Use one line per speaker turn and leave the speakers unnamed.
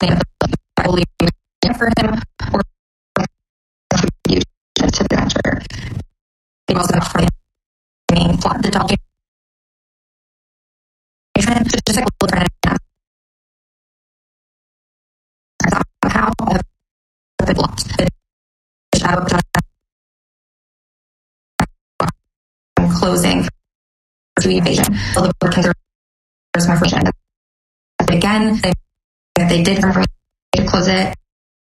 probably for him or to the venture. It also for the dog just like how the blocked the shadow closing to evasion. So the book has more information. Again, they did information